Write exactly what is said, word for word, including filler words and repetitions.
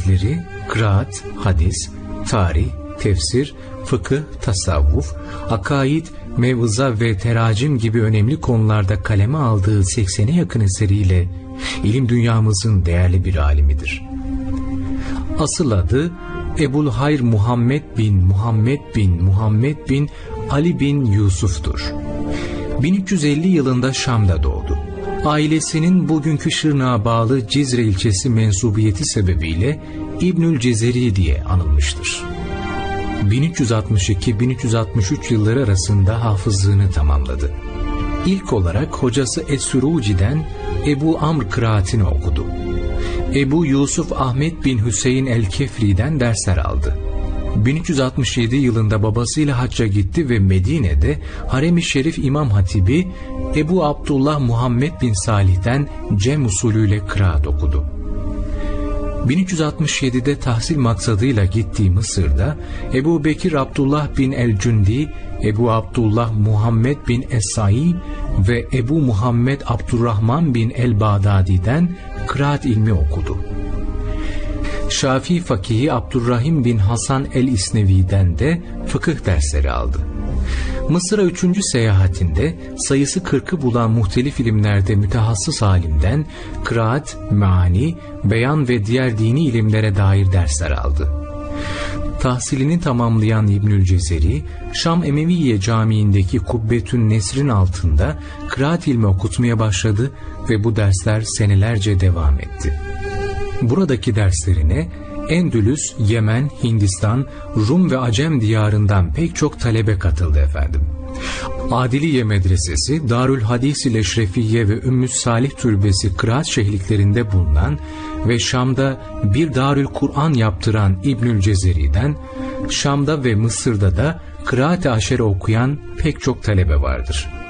dersleri kıraat, hadis, tarih, tefsir, fıkıh, tasavvuf, akaid, mevıza ve teracim gibi önemli konularda kaleme aldığı seksene yakın eseriyle ilim dünyamızın değerli bir alimidir. Asıl adı Ebul Hayr Muhammed bin Muhammed bin Muhammed bin Ali bin Yusuf'tur. bin üç yüz elli yılında Şam'da doğdu. Ailesinin bugünkü Şırnak'a bağlı Cizre ilçesi mensubiyeti sebebiyle İbnül Cezeri diye anılmıştır. bin üç yüz altmış iki bin üç yüz altmış üç yılları arasında hafızlığını tamamladı. İlk olarak hocası Es-Suruci'den Ebu Amr kıraatini okudu. Ebu Yusuf Ahmet bin Hüseyin el-Kefri'den dersler aldı. bin üç yüz altmış yedi yılında babasıyla hacca gitti ve Medine'de Harem-i Şerif İmam Hatibi Ebu Abdullah Muhammed bin Salih'ten cem usulüyle kıraat okudu. bin üç yüz altmış yedide tahsil maksadıyla gittiği Mısır'da Ebu Bekir Abdullah bin el-Cündi, Ebu Abdullah Muhammed bin Es-Sa'i ve Ebu Muhammed Abdurrahman bin el-Bağdadi'den kıraat ilmi okudu. Şafii fakihi Abdurrahim bin Hasan el-İsnevi'den de fıkıh dersleri aldı. Mısır'a üçüncü seyahatinde sayısı kırkı bulan muhtelif ilimlerde mütehassıs alimden kıraat, meani, beyan ve diğer dini ilimlere dair dersler aldı. Tahsilini tamamlayan İbnül Cezeri, Şam Emeviye Camii'ndeki Kubbetün Nesr'in altında kıraat ilmi okutmaya başladı ve bu dersler senelerce devam etti. Buradaki derslerine Endülüs, Yemen, Hindistan, Rum ve Acem diyarından pek çok talebe katıldı efendim. Adiliye Medresesi, Darül Hadis-i Eşrefiye ve Ümmü Salih Türbesi kıraat şehirliklerinde bulunan ve Şam'da bir Darül Kur'an yaptıran İbnül Cezeri'den, Şam'da ve Mısır'da da kıraat-ı aşere okuyan pek çok talebe vardır.